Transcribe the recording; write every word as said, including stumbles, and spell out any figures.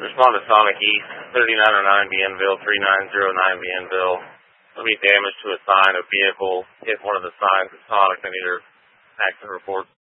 Respond to Sonic East, thirty-nine oh nine Bienville, three nine zero nine Bienville. There'll be damage to a sign. A vehicle hit one of the signs at Sonic. I need your accident report.